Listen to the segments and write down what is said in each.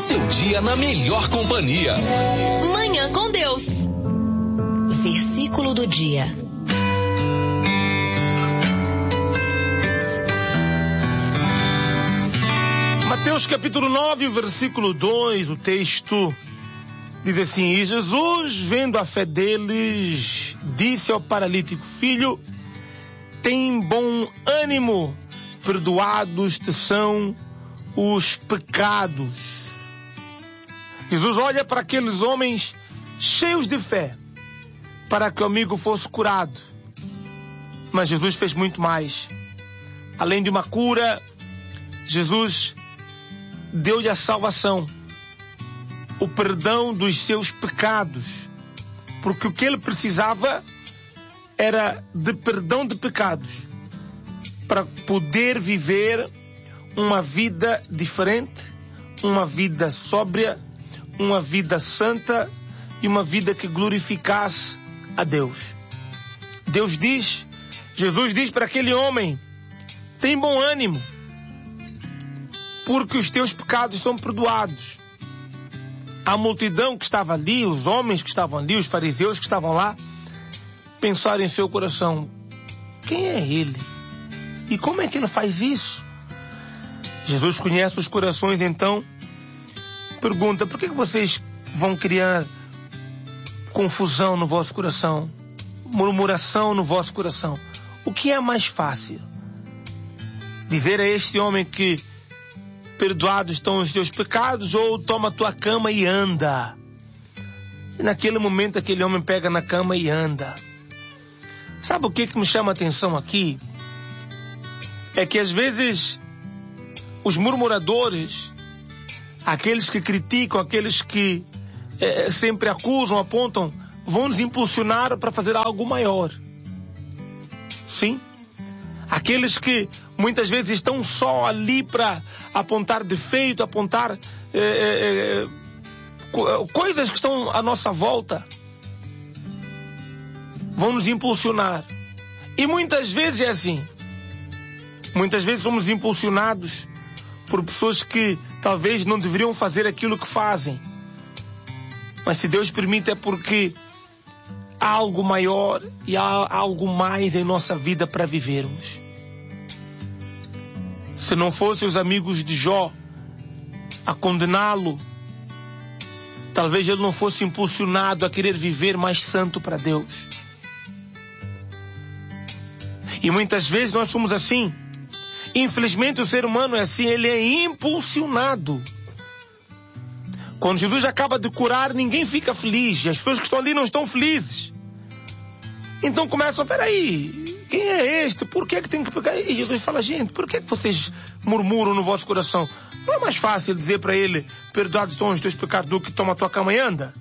seu dia na melhor companhia. Manhã com Deus. Versículo do dia. Mateus capítulo 9, versículo 2, o texto diz assim: E Jesus, vendo a fé deles, disse ao paralítico: Filho, tem bom ânimo, perdoados te são os pecados. Jesus olha para aqueles homens cheios de fé, para que o amigo fosse curado. Mas Jesus fez muito mais. Além de uma cura, Jesus deu-lhe a salvação, o perdão dos seus pecados, porque o que ele precisava era de perdão de pecados, para poder viver uma vida diferente, uma vida sóbria, uma vida santa e uma vida que glorificasse a Deus. Jesus diz para aquele homem: tem bom ânimo, porque os teus pecados são perdoados. A multidão que estava ali, os homens que estavam ali, os fariseus que estavam lá, pensaram em seu coração: quem é ele? E como é que ele faz isso? Jesus conhece os corações, então pergunta: por que vocês vão criar confusão no vosso coração, murmuração no vosso coração? O que é mais fácil? Dizer a este homem que perdoados estão os teus pecados, ou toma a tua cama e anda? E naquele momento aquele homem pega na cama e anda. Sabe o que me chama a atenção aqui? É que às vezes os murmuradores, aqueles que criticam, aqueles que sempre acusam, apontam, vão nos impulsionar para fazer algo maior. Sim. Aqueles que muitas vezes estão só ali para apontar defeito, apontar coisas que estão à nossa volta, vão nos impulsionar. E muitas vezes é assim. Muitas vezes somos impulsionados por pessoas que talvez não deveriam fazer aquilo que fazem. Mas se Deus permite, é porque há algo maior e há algo mais em nossa vida para vivermos. Se não fossem os amigos de Jó a condená-lo, talvez ele não fosse impulsionado a querer viver mais santo para Deus. E muitas vezes nós somos assim. Infelizmente o ser humano é assim, ele é impulsionado. Quando Jesus acaba de curar, ninguém fica feliz. As pessoas que estão ali não estão felizes. Então começam: peraí, quem é este? Por que tem que pegar? E Jesus fala: gente, por que vocês murmuram no vosso coração? Não é mais fácil dizer para ele: perdoados estão os teus pecados, do que toma a tua cama e anda?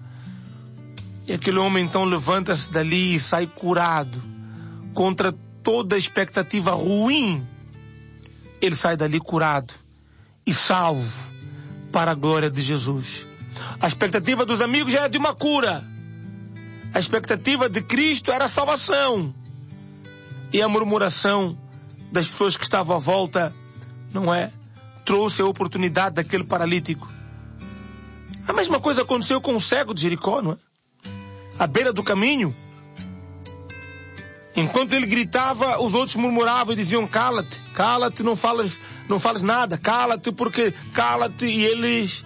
E aquele homem então levanta-se dali e sai curado. Contra toda a expectativa ruim, ele sai dali curado e salvo para a glória de Jesus. A expectativa dos amigos já era de uma cura. A expectativa de Cristo era a salvação. E a murmuração das pessoas que estavam à volta, não é? Trouxe a oportunidade daquele paralítico. A mesma coisa aconteceu com o cego de Jericó, não é? À beira do caminho. Enquanto ele gritava, os outros murmuravam e diziam: cala-te, cala-te, não fales nada, cala-te, porque cala-te. E eles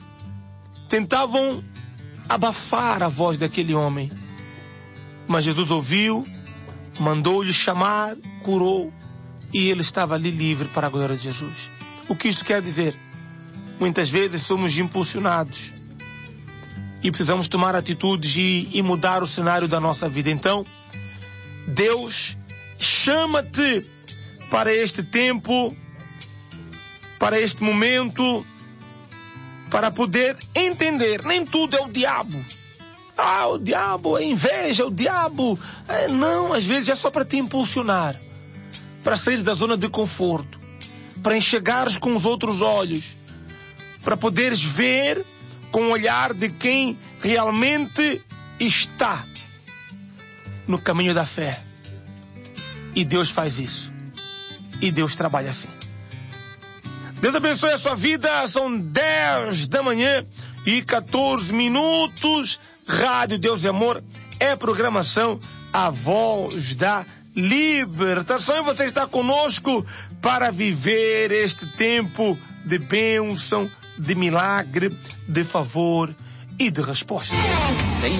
tentavam abafar a voz daquele homem. Mas Jesus ouviu, mandou-lhe chamar, curou, e ele estava ali livre para a glória de Jesus. O que isto quer dizer? Muitas vezes somos impulsionados e precisamos tomar atitudes e mudar o cenário da nossa vida. Então, Deus chama-te para este tempo, para este momento, para poder entender. Nem tudo é o diabo. O diabo é inveja, o diabo... Não, às vezes é só para te impulsionar, para sair da zona de conforto, para enxergares com os outros olhos, para poderes ver com o olhar de quem realmente está no caminho da fé. E Deus faz isso. E Deus trabalha assim. Deus abençoe a sua vida. São 10 da manhã e 14 minutos. Rádio Deus e Amor é programação A Voz da Libertação. E você está conosco para viver este tempo de bênção, de milagre, de favor e de resposta.